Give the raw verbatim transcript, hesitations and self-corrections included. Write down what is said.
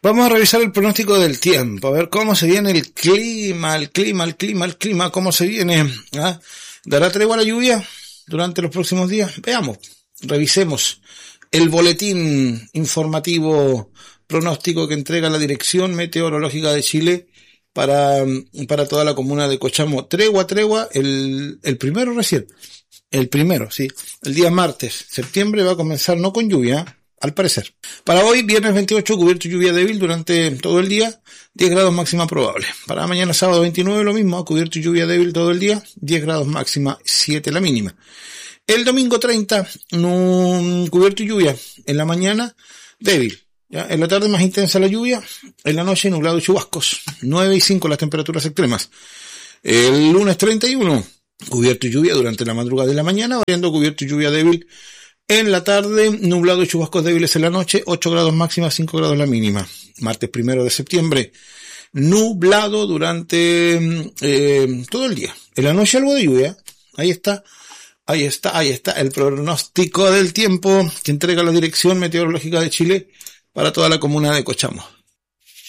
Vamos a revisar el pronóstico del tiempo, a ver cómo se viene el clima, el clima, el clima, el clima, cómo se viene. ¿Ah? ¿Dará tregua la lluvia durante los próximos días? Veamos, revisemos el boletín informativo pronóstico que entrega la Dirección Meteorológica de Chile para, para toda la comuna de Cochamo. Tregua, tregua, el, el primero recién, el primero, sí, el día martes, septiembre va a comenzar no con lluvia, al parecer. Para hoy, viernes veintiocho, cubierto y lluvia débil durante todo el día, diez grados máxima probable. Para mañana sábado veintinueve, lo mismo, cubierto y lluvia débil todo el día, diez grados máxima, siete la mínima. El domingo treinta, no, cubierto y lluvia. En la mañana, débil. ¿Ya? En la tarde más intensa la lluvia. En la noche, nublado y chubascos. nueve y cinco las temperaturas extremas. El lunes treinta y uno, cubierto y lluvia durante la madrugada de la mañana, variando cubierto y lluvia débil. En la tarde, nublado y chubascos débiles en la noche, ocho grados máxima, cinco grados la mínima. Martes primero de septiembre, nublado durante eh, todo el día. En la noche algo de lluvia. Ahí está, ahí está, ahí está el pronóstico del tiempo que entrega la Dirección Meteorológica de Chile para toda la comuna de Cochamo.